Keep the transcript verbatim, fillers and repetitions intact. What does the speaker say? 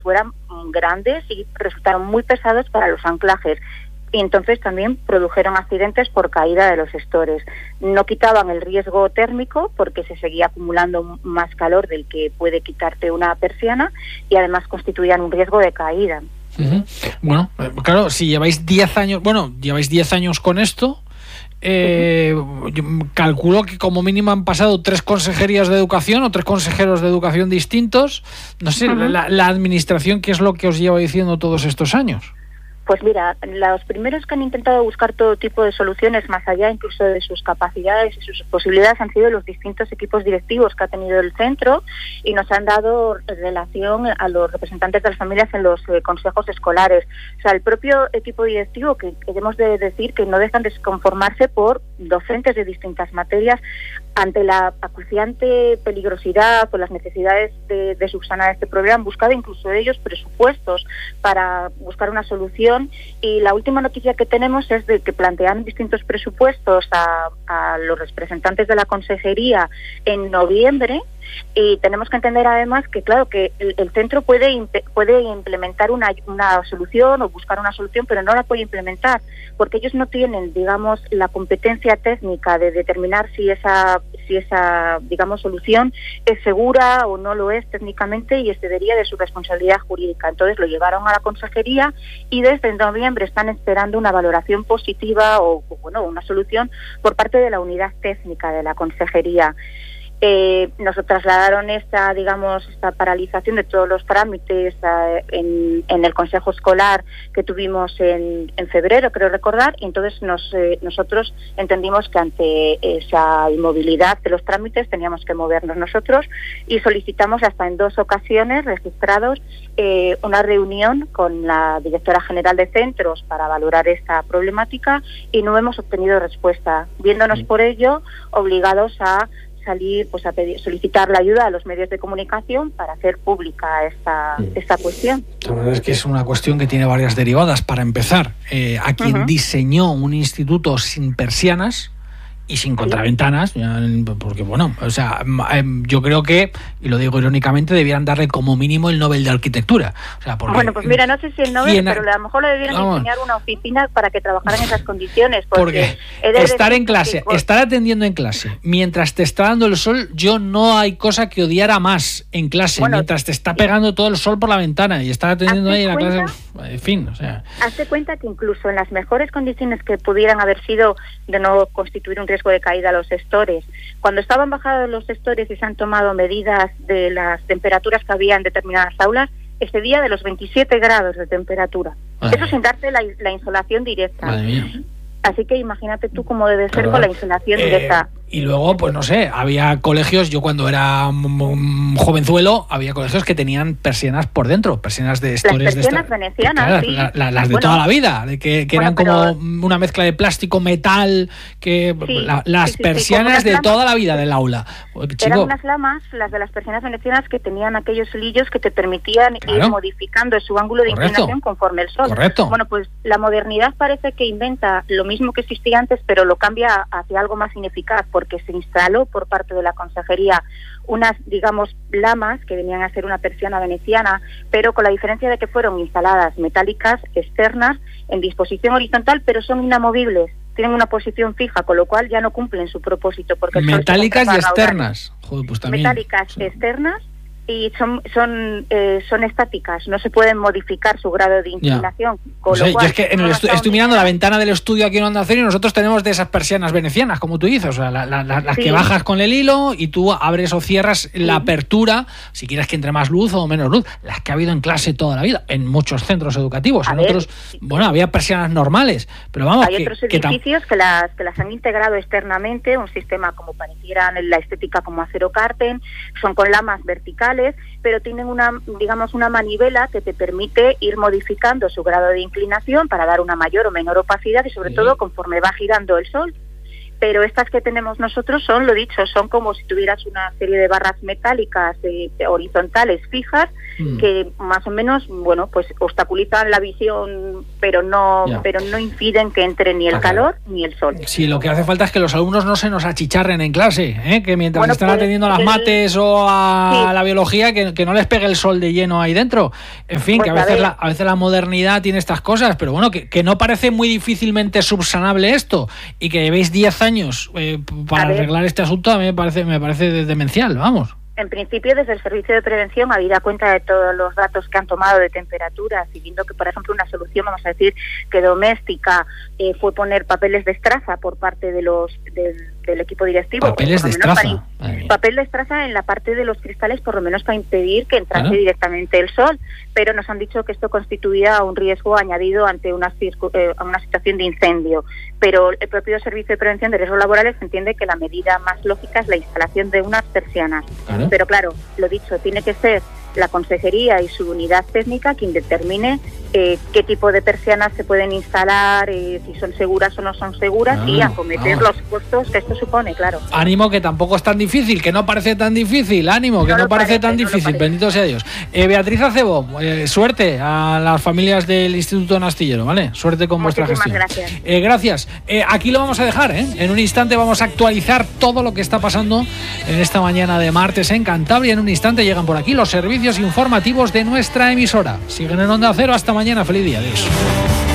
fueran grandes y resultaron muy pesados para los anclajes. Y entonces también produjeron accidentes por caída de los estores. No quitaban el riesgo térmico porque se seguía acumulando más calor del que puede quitarte una persiana y además constituían un riesgo de caída. Uh-huh. Bueno, claro, si lleváis diez años, bueno, lleváis diez años con esto, eh, yo calculo que como mínimo han pasado tres consejerías de educación o tres consejeros de educación distintos. No sé, uh-huh. la, la administración, ¿qué es lo que os lleva diciendo todos estos años? Pues mira, los primeros que han intentado buscar todo tipo de soluciones, más allá incluso de sus capacidades y sus posibilidades, han sido los distintos equipos directivos que ha tenido el centro y nos han dado relación a los representantes de las familias en los eh, consejos escolares. O sea, el propio equipo directivo, que queremos de decir que no dejan de conformarse por docentes de distintas materias, ante la acuciante peligrosidad o las necesidades de, de subsanar este problema, han buscado incluso ellos presupuestos para buscar una solución. Y la última noticia que tenemos es de que plantean distintos presupuestos a, a los representantes de la consejería en noviembre. Y tenemos que entender además que, claro, que el, el centro puede imp- puede implementar una, una solución o buscar una solución, pero no la puede implementar porque ellos no tienen, digamos, la competencia técnica de determinar si esa, si esa, digamos, solución es segura o no lo es técnicamente y excedería de su responsabilidad jurídica. Entonces lo llevaron a la consejería y desde noviembre están esperando una valoración positiva o, o bueno, una solución por parte de la unidad técnica de la consejería. Eh, nos trasladaron esta, digamos, esta paralización de todos los trámites eh, en, en el Consejo Escolar que tuvimos en, en febrero, creo recordar, y entonces nos, eh, nosotros entendimos que ante esa inmovilidad de los trámites teníamos que movernos nosotros y solicitamos hasta en dos ocasiones registrados eh, una reunión con la directora general de centros para valorar esta problemática y no hemos obtenido respuesta, viéndonos por ello obligados a salir, pues a pedir, solicitar la ayuda a los medios de comunicación para hacer pública esta, esta cuestión. La verdad es que es una cuestión que tiene varias derivadas. Para empezar, eh, a quien uh-huh. diseñó un instituto sin persianas y sin contraventanas, porque bueno, o sea, yo creo que, y lo digo irónicamente, debieran darle como mínimo el Nobel de Arquitectura. O sea, porque, bueno, pues mira, no sé si el Nobel, pero a lo mejor le debieran vamos, diseñar una oficina para que trabajara en esas condiciones. Porque, porque estar en clase, que, estar atendiendo en clase, mientras te está dando el sol, yo no hay cosa que odiara más en clase, bueno, mientras te está pegando todo el sol por la ventana y estar atendiendo ahí en la clase, en fin, o sea. Hazte cuenta que incluso en las mejores condiciones que pudieran haber sido de no constituir un riesgo de caída a los estores, cuando estaban bajados los estores y se han tomado medidas de las temperaturas que había en determinadas aulas, excedía de los veintisiete grados de temperatura. Madre Eso mía. Sin darte la, la insolación directa. Madre mía. Así que imagínate tú cómo debe ser claro. con la insolación eh, directa. Y luego, pues no sé, había colegios, yo cuando era un jovenzuelo, había colegios que tenían persianas por dentro, persianas de estores. Las persianas de esta, venecianas, claro, sí. la, la, las de bueno, toda la vida, de que, que bueno, eran como una mezcla de plástico, metal, que sí, la, las sí, sí, persianas sí, de toda la vida del aula. Chico, eran unas lamas, las de las persianas venecianas, que tenían aquellos hilillos que te permitían claro. ir modificando su ángulo de Correcto. inclinación conforme el sol. Correcto. Bueno, pues la modernidad parece que inventa lo mismo que existía antes, pero lo cambia hacia algo más ineficaz, porque se instaló por parte de la consejería unas, digamos, lamas que venían a ser una persiana veneciana, pero con la diferencia de que fueron instaladas metálicas externas en disposición horizontal, pero son inamovibles, tienen una posición fija, con lo cual ya no cumplen su propósito. Porque metálicas y externas. Joder, pues también. Metálicas sí. externas y son son eh, son estáticas, no se pueden modificar su grado de inclinación. Con o sea, lo cual, yo es que en el estu- estoy mirando la ventana del estudio aquí en Onda Cero y nosotros tenemos de esas persianas venecianas, como tú dices, o sea, la, la, la, las sí. que bajas con el hilo y tú abres o cierras sí. la apertura, si quieres que entre más luz o menos luz, las que ha habido en clase toda la vida, en muchos centros educativos, A en ver, otros, sí. bueno, había persianas normales, pero vamos, hay que, otros que edificios tam- que las que las han integrado externamente, un sistema como parecieran en la estética como acero carten, son con lamas verticales, pero tienen una, digamos, una manivela que te permite ir modificando su grado de inclinación para dar una mayor o menor opacidad y sobre sí. todo conforme va girando el sol. pero estas que tenemos nosotros son, lo dicho, son como si tuvieras una serie de barras metálicas eh, horizontales fijas mm. que más o menos, bueno, pues obstaculizan la visión, pero no ya. pero no impiden que entre ni el ah, calor claro. ni el sol. Sí, lo que hace falta es que los alumnos no se nos achicharren en clase, ¿eh? Que mientras bueno, están pues, atendiendo a las el... mates o a sí. la biología, que, que no les pegue el sol de lleno ahí dentro. En fin, pues que a veces, a, la, a veces la modernidad tiene estas cosas, pero bueno, que, que no parece muy difícilmente subsanable esto, y que llevéis diez años eh, para arreglar este asunto, a mí me parece, me parece demencial, vamos. En principio, desde el Servicio de Prevención, habida cuenta de todos los datos que han tomado de temperaturas y viendo que, por ejemplo, una solución, vamos a decir, que doméstica, eh, fue poner papeles de estraza por parte de los del, del equipo directivo. ¿Papeles de estraza? Para, papel de estraza en la parte de los cristales, por lo menos para impedir que entrase ¿Ah? directamente el sol, pero nos han dicho que esto constituía un riesgo añadido ante una, eh, una situación de incendio. Pero el propio Servicio de Prevención de Riesgos Laborales entiende que la medida más lógica es la instalación de unas persianas. ¿Ah? Pero claro, lo dicho, tiene que ser la consejería y su unidad técnica quien determine eh, qué tipo de persianas se pueden instalar, eh, si son seguras o no son seguras ah, y acometer ah. los costos que esto supone, claro. Ánimo, que tampoco es tan difícil, que no parece tan difícil, ánimo, que no, no parece tan no difícil, bendito sea Dios. Eh, Beatriz Acebo, eh, suerte a las familias del Instituto Nastillero, ¿vale? Suerte con vuestra gestión. Gracias. Eh, gracias. Eh, aquí lo vamos a dejar, ¿eh? En un instante vamos a actualizar todo lo que está pasando en esta mañana de martes en Cantabria. En un instante llegan por aquí los servicios informativos de nuestra emisora. Siguen en Onda Cero. Hasta mañana. Feliz día. Adiós.